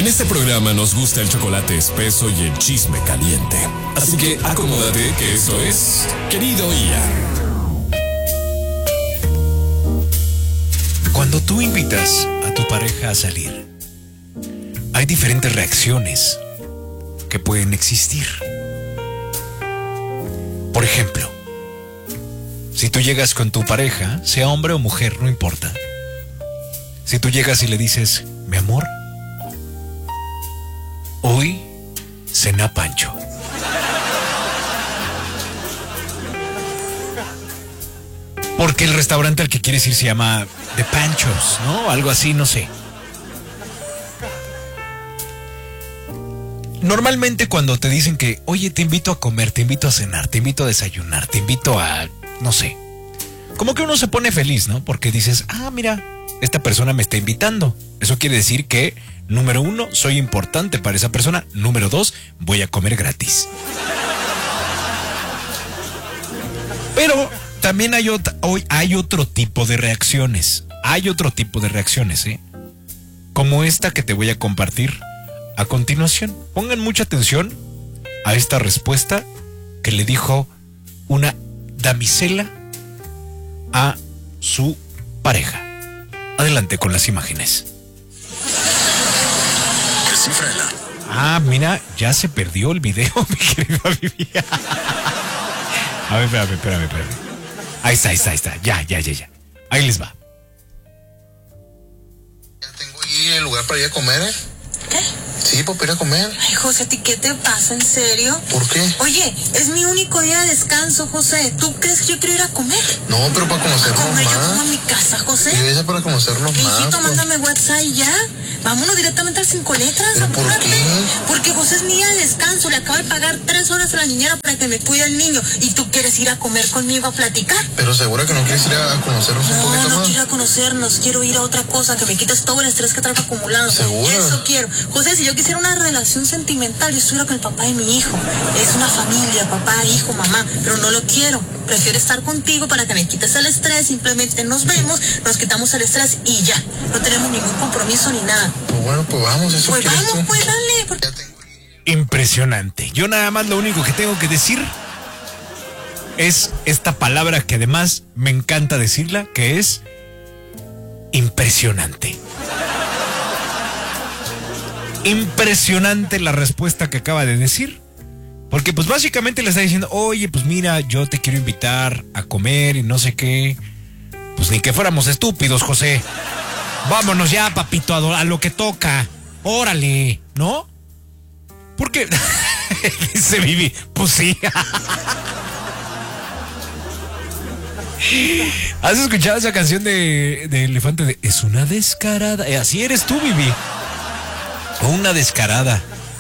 En este programa nos gusta el chocolate espeso y el chisme caliente. Así que acomódate que esto es Querido Ian. Cuando tú invitas a tu pareja a salir, hay diferentes reacciones que pueden existir. Por ejemplo, si tú llegas con tu pareja, sea hombre o mujer, no importa. Si tú llegas y le dices, mi amor, hoy cena Pancho. Porque el restaurante al que quieres ir se llama The Panchos, ¿no? Algo así, no sé. Normalmente cuando te dicen que, oye, te invito a comer, te invito a cenar, te invito a desayunar, te invito a, no sé. Como que uno se pone feliz, ¿no? Porque dices, mira, esta persona me está invitando. Eso quiere decir que, número 1, soy importante para esa persona. Número 2, voy a comer gratis. Pero también hay otro tipo de reacciones. Hay otro tipo de reacciones, ¿eh? Como esta que te voy a compartir a continuación. Pongan mucha atención a esta respuesta que le dijo una damisela a su pareja. Adelante con las imágenes. Descífrala. Mira, ya se perdió el video, mi querida Vivi. A ver, espérame. Ahí está. Ya. Ahí les va. Ya tengo ahí el lugar para ir a comer, ¿eh? ¿Qué? Sí, para ir a comer. Ay, José, ¿a ti qué te pasa? ¿En serio? ¿Por qué? Oye, es mi único día de descanso, José. ¿Tú crees que yo quiero ir a comer? No, pero para conocernos ¿Comer yo como más. en mi casa, José? Y esa para conocernos más. Hijito, pues. mándame WhatsApp y ya. Vámonos directamente al 5 letras. ¿Pero por apúrate. qué? Porque José es mi día de descanso. Le acabo de pagar 3 horas a la niñera para que me cuide el niño. Y tú quieres ir a comer conmigo a platicar. Pero segura que no quieres ir a conocernos un poquito No más. quiero ir a conocernos, quiero ir a otra cosa, que me quites todo el estrés que traigo acumulado. ¿Segura? Eso quiero. José, si yo quisiera una relación sentimental, yo estuviera con el papá de mi hijo. Es una familia, papá, hijo, mamá, pero no lo quiero. Prefiero estar contigo para que me quites el estrés, simplemente nos vemos, nos quitamos el estrés y ya. No tenemos ningún compromiso ni nada. Pues bueno, pues vamos, eso Pues quieres vamos, tú. pues dale. Porque... Ya tengo. Impresionante. Yo nada más lo único que tengo que decir es esta palabra que además me encanta decirla, que es impresionante. Impresionante la respuesta que acaba de decir. Porque pues básicamente le está diciendo, oye, pues mira, yo te quiero invitar a comer y no sé qué. Pues ni que fuéramos estúpidos, José. Vámonos ya, papito, a lo que toca. Órale, ¿no? Porque dice Vivi, pues sí. ¿Has escuchado esa canción de Elefante de Es una descarada? Así eres tú, Vivi. Una descarada.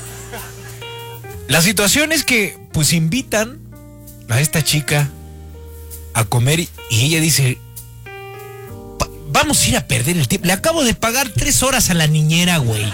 La situación es que pues invitan a esta chica a comer y ella dice, vamos a ir a perder el tiempo. Le acabo de pagar 3 horas a la niñera, güey.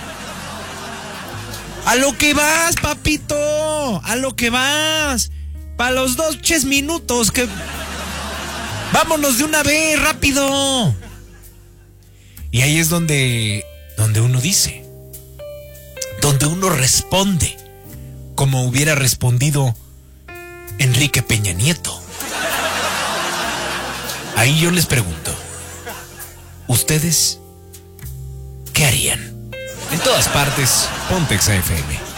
A lo que vas, papito. A lo que vas. Para los 2 minutos que... Vámonos de una vez, rápido. Y ahí es donde uno dice, donde uno responde, como hubiera respondido Enrique Peña Nieto. Ahí yo les pregunto, ¿ustedes qué harían? En todas partes, Ponte Exa FM.